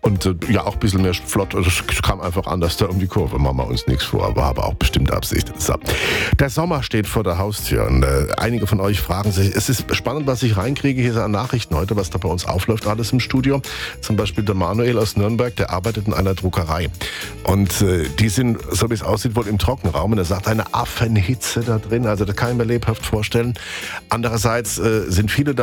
Und ja, auch ein bisschen mehr flott. Das kam einfach anders da um die Kurve. Machen wir uns nichts vor, war aber auch bestimmt Absicht. So. Der Sommer steht vor der Haustür und einige von euch fragen sich, es ist spannend, was ich reinkriege hier an Nachrichten heute, was da bei uns aufläuft, alles im Studio. Zum Beispiel der Manuel aus Nürnberg, der arbeitet in einer Druckerei. Und die sind, so wie es aussieht, wohl im Trockenraum. Und er sagt, eine Affenhitze da drin, also das kann ich mir lebhaft vorstellen. Andererseits sind viele da